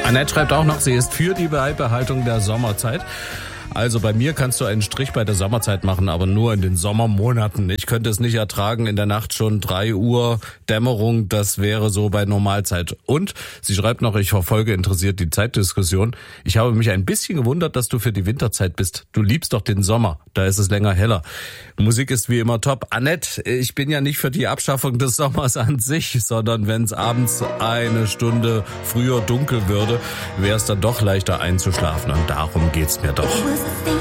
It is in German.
Annette schreibt auch noch, sie ist für die Beibehaltung der Sommerzeit. Also bei mir kannst du einen Strich bei der Sommerzeit machen, aber nur in den Sommermonaten. Ich könnte es nicht ertragen, in der Nacht schon 3 Uhr Dämmerung, das wäre so bei Normalzeit. Und sie schreibt noch, ich verfolge interessiert die Zeitdiskussion. Ich habe mich ein bisschen gewundert, dass du für die Winterzeit bist. Du liebst doch den Sommer, da ist es länger heller. Musik ist wie immer top. Annette, ich bin ja nicht für die Abschaffung des Sommers an sich, sondern wenn es abends eine Stunde früher dunkel würde, wäre es dann doch leichter einzuschlafen. Und darum geht's mir doch.